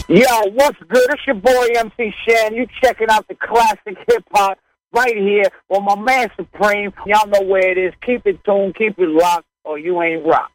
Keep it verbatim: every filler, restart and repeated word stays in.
Yo, what's good? It's your boy M C Shan. You checking out the classic hip hop right here with my man Supreme. Y'all know where it is. Keep it tuned, keep it locked, or you ain't rock.